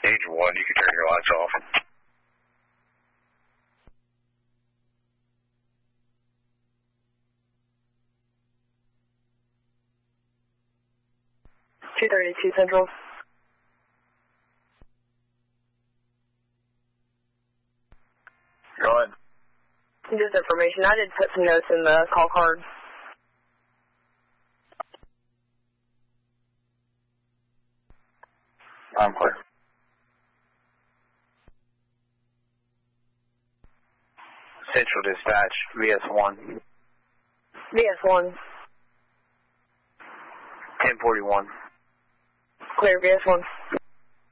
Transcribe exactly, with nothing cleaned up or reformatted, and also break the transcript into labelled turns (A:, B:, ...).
A: Page one, you can turn your lights off.
B: two thirty-two Central.
A: Go ahead.
B: Just information. I did put some notes in the call card.
A: I'm clear. Central Dispatch, V S one.
B: V S one.
A: ten forty-one.
B: Clear, V S one.